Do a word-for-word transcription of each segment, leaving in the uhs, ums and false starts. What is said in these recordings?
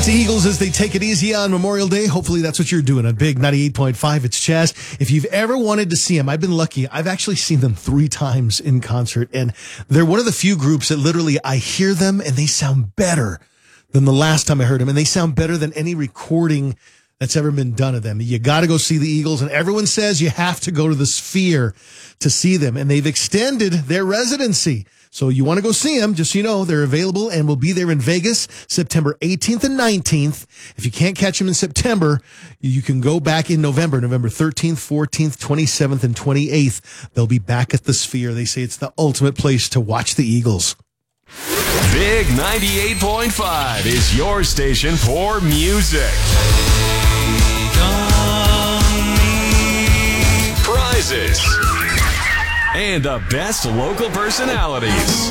That's the Eagles as they take it easy on Memorial Day. Hopefully that's what you're doing on Big ninety-eight point five. It's Chaz. If you've ever wanted to see them, I've been lucky. I've actually seen them three times in concert, and they're one of the few groups that literally I hear them and they sound better than the last time I heard them, and they sound better than any recording that's ever been done of them. You got to go see the Eagles, and everyone says you have to go to the Sphere to see them, and they've extended their residency. So you want to go see them, just so you know, they're available and will be there in Vegas September eighteenth and nineteenth. If you can't catch them in September, you can go back in November, November thirteenth, fourteenth, twenty-seventh, and twenty-eighth. They'll be back at the Sphere. They say it's the ultimate place to watch the Eagles. Big ninety-eight point five is your station for music. Prizes. And the best local personalities.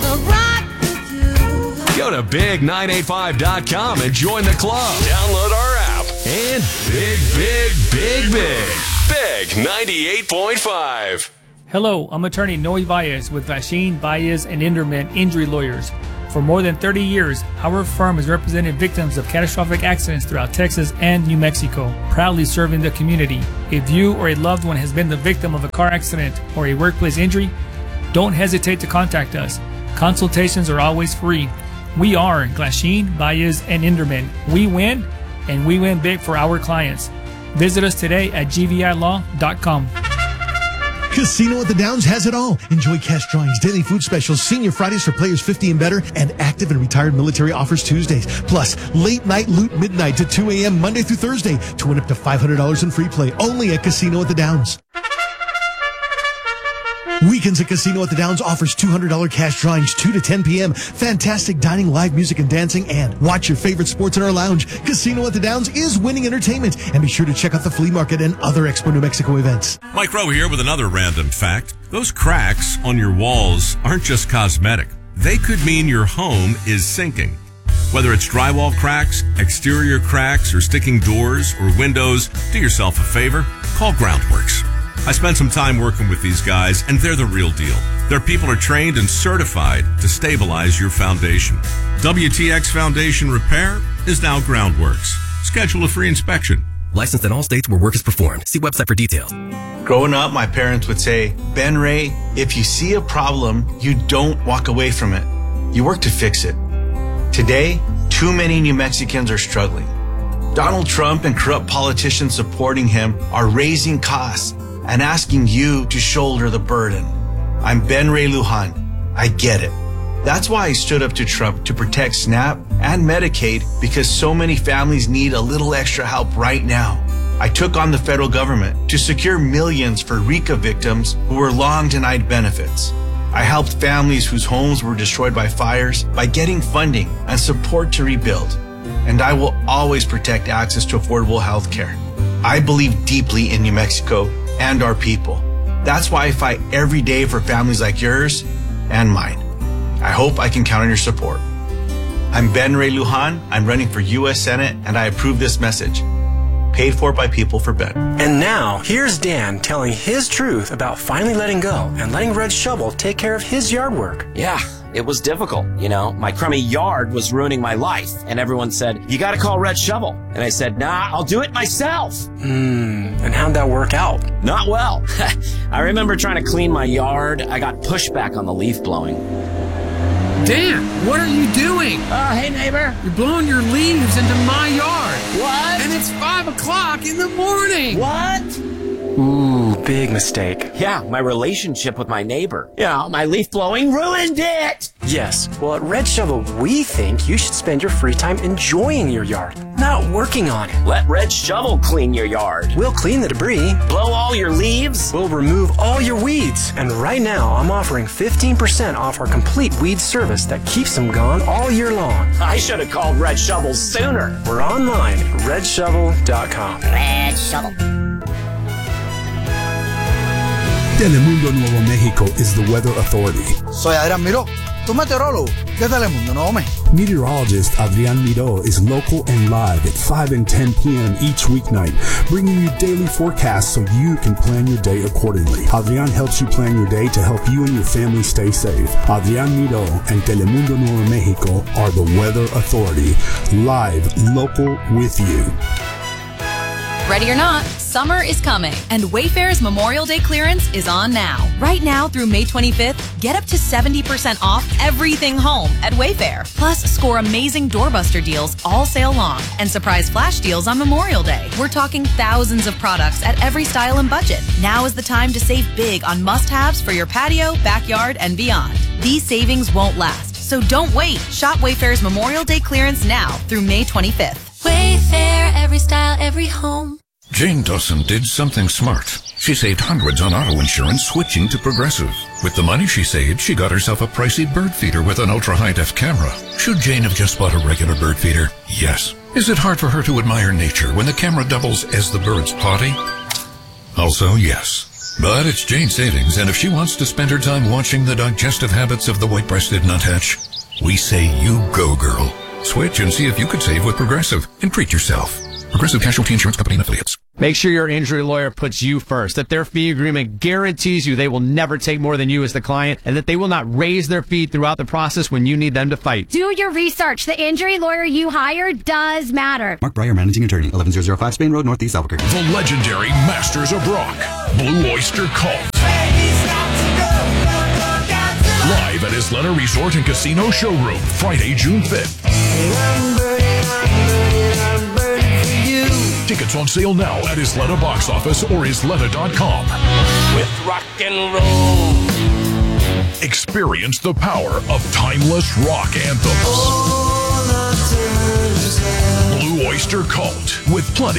Go to big nine eight five dot com and join the club. Download our app. And big, big, big, big. Big ninety-eight point five. Hello, I'm attorney Noe Baez with Glasheen, Baez, and Inderman Injury Lawyers. For more than thirty years, our firm has represented victims of catastrophic accidents throughout Texas and New Mexico, proudly serving the community. If you or a loved one has been the victim of a car accident or a workplace injury, don't hesitate to contact us. Consultations are always free. We are Glasheen, Baez, and Inderman. We win, and we win big for our clients. Visit us today at g v i law dot com. Casino at the Downs has it all. Enjoy cash drawings, daily food specials, senior Fridays for players fifty and better, and active and retired military offers Tuesdays. Plus, late night loot midnight to two a.m. Monday through Thursday to win up to five hundred dollars in free play. Only at Casino at the Downs. Weekends at Casino at the Downs offers two hundred dollars cash drawings two to ten p.m. Fantastic dining, live music, and dancing, and watch your favorite sports in our lounge. Casino at the Downs is winning entertainment, and be sure to check out the flea market and other Expo New Mexico events. Mike Rowe here with another random fact. Those cracks on your walls aren't just cosmetic. They could mean your home is sinking. Whether it's drywall cracks, exterior cracks, or sticking doors or windows, do yourself a favor, call Groundworks. I spent some time working with these guys, and they're the real deal. Their people are trained and certified to stabilize your foundation. W T X Foundation Repair is now Groundworks. Schedule a free inspection. Licensed in all states where work is performed. See website for details. Growing up, my parents would say, Ben Ray, if you see a problem, you don't walk away from it. You work to fix it. Today, too many New Mexicans are struggling. Donald Trump and corrupt politicians supporting him are raising costs and asking you to shoulder the burden. I'm Ben Ray Lujan. I get it. That's why I stood up to Trump to protect SNAP and Medicaid, because so many families need a little extra help right now. I took on the federal government to secure millions for RICA victims who were long denied benefits. I helped families whose homes were destroyed by fires by getting funding and support to rebuild. And I will always protect access to affordable health care. I believe deeply in New Mexico and our people. That's why I fight every day for families like yours and mine. I hope I can count on your support. I'm Ben Ray Lujan. I'm running for U S Senate, and I approve this message. Paid for by people for Ben. And now, here's Dan telling his truth about finally letting go and letting Red Shovel take care of his yard work. Yeah, it was difficult. You know, my crummy yard was ruining my life, and everyone said, you gotta call Red Shovel. And I said, nah, I'll do it myself. Hmm, and how'd that work out? Not well. I remember trying to clean my yard. I got pushback on the leaf blowing. Dan, what are you doing? Uh, hey, neighbor. You're blowing your leaves into my yard. What? And it's five o'clock in the morning. What? Ooh, big mistake. Yeah, my relationship with my neighbor. Yeah, my leaf blowing ruined it. Yes. Well, at Red Shovel, we think you should spend your free time enjoying your yard, not working on it. Let Red Shovel clean your yard. We'll clean the debris. Blow all your leaves. We'll remove all your weeds. And right now, I'm offering fifteen percent off our complete weed service that keeps them gone all year long. I should have called Red Shovel sooner. We're online at red shovel dot com. Red Shovel. Telemundo Nuevo Mexico is the weather authority. Soy Adrián Miró. tu meteorólogo de Telemundo Nome. Meteorologist Adrian Miro is local and live at five and ten p.m. each weeknight, bringing you daily forecasts so you can plan your day accordingly. Adrian helps you plan your day to help you and your family stay safe. Adrian Miro and Telemundo Nuevo Mexico are the weather authority, live, local, with you. Ready or not, summer is coming, and Wayfair's Memorial Day clearance is on now. Right now through May twenty-fifth, get up to seventy percent off everything home at Wayfair. Plus, score amazing doorbuster deals all sale long and surprise flash deals on Memorial Day. We're talking thousands of products at every style and budget. Now is the time to save big on must-haves for your patio, backyard, and beyond. These savings won't last, so don't wait. Shop Wayfair's Memorial Day clearance now through May twenty-fifth. Wayfair, every style, every home. Jane Dawson did something smart. She saved hundreds on auto insurance switching to Progressive. With the money she saved, she got herself a pricey bird feeder with an ultra-high-def camera. Should Jane have just bought a regular bird feeder? Yes. Is it hard for her to admire nature when the camera doubles as the bird's potty? Also, yes. But it's Jane's savings, and if she wants to spend her time watching the digestive habits of the white-breasted nuthatch, we say you go, girl. Switch and see if you could save with Progressive and treat yourself. Progressive Casualty Insurance Company and Affiliates. Make sure your injury lawyer puts you first, that their fee agreement guarantees you they will never take more than you as the client, and that they will not raise their fee throughout the process when you need them to fight. Do your research. The injury lawyer you hire does matter. Mark Breyer, Managing Attorney, eleven thousand five Spain Road, Northeast Albuquerque. The legendary Masters of Rock, Blue Oyster Cult. Live at Isleta Resort and Casino Showroom, Friday, June fifth. Tickets on sale now at Isleta Box Office or isleta dot com. With rock and roll. Experience the power of timeless rock anthems. Blue Oyster Cult with plenty